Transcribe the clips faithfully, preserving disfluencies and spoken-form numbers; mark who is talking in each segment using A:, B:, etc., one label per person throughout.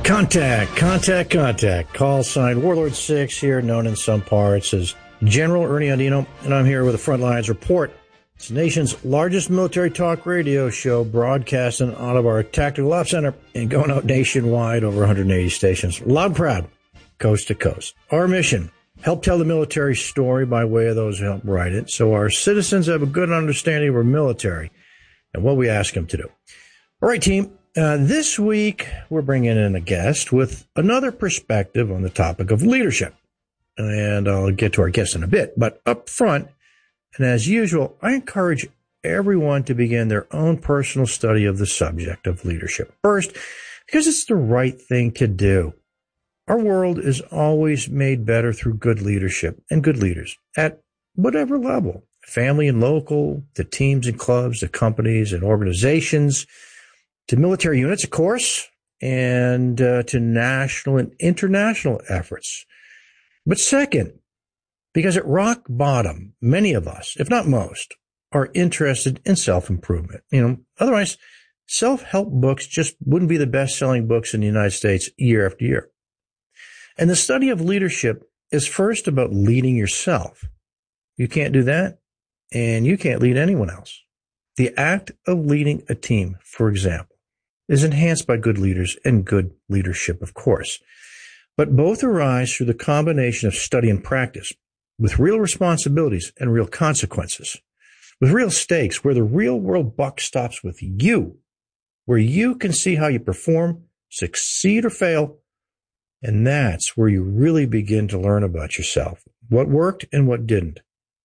A: Contact, contact, contact. Call sign Warlord six here, known in some parts as General Ernie Andino, and I'm here with a Frontlines Report. It's the nation's largest military talk radio show, broadcasting out of our Tactical Ops Center and going out nationwide over one hundred eighty stations. Loud and proud, coast to coast. Our mission, help tell the military story by way of those who help write it, so our citizens have a good understanding of our military and what we ask them to do. All right, team. Uh, this week, we're bringing in a guest with another perspective on the topic of leadership. And I'll get to our guest in a bit. But up front, and as usual, I encourage everyone to begin their own personal study of the subject of leadership. First, because it's the right thing to do. Our world is always made better through good leadership and good leaders at whatever level. Family and local, to teams and clubs, to companies and organizations, to military units, of course, and uh, to national and international efforts. But second, because at rock bottom, many of us, if not most, are interested in self-improvement. You know, otherwise, self-help books just wouldn't be the best-selling books in the United States year after year. And the study of leadership is first about leading yourself. You can't do that, and you can't lead anyone else. The act of leading a team, for example, is enhanced by good leaders and good leadership, of course. But both arise through the combination of study and practice, with real responsibilities and real consequences, with real stakes, where the real world buck stops with you, where you can see how you perform, succeed or fail, and that's where you really begin to learn about yourself, what worked and what didn't,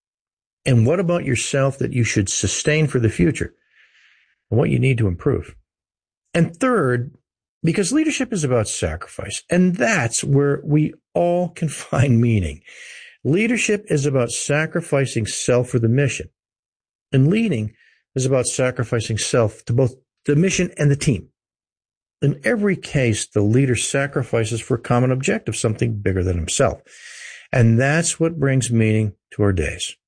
A: and what about yourself that you should sustain for the future, and what you need to improve. And third, because leadership is about sacrifice, and that's where we all can find meaning. Leadership is about sacrificing self for the mission, and leading is about sacrificing self to both the mission and the team. In every case, the leader sacrifices for a common objective, something bigger than himself. And that's what brings meaning to our days.